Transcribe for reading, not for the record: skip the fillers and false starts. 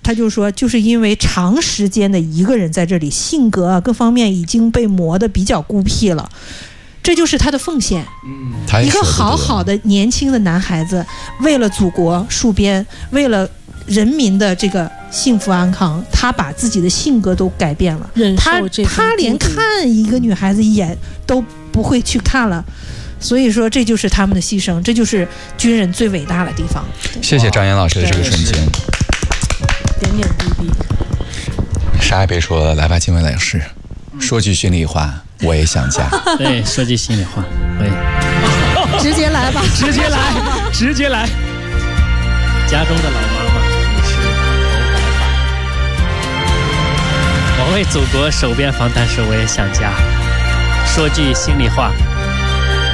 他就说就是因为长时间的一个人在这里，性格啊各方面已经被磨得比较孤僻了，这就是他的奉献。一个好好的年轻的男孩子，为了祖国戍边，为了人民的这个幸福安康，他把自己的性格都改变了。他连看一个女孩子一眼都不会去看了。所以说这就是他们的牺牲，这就是军人最伟大的地方。 谢谢张岩老师的这个瞬间， 点点滴滴， 啥也别说了，来吧，金伟老师，说句心里话，我也想家。 对，说句心里话，对， 直接来吧， 直接来，直接来。家中的老妈妈，你是头白发，我为祖国守边防，但是我也想家。说句心里话。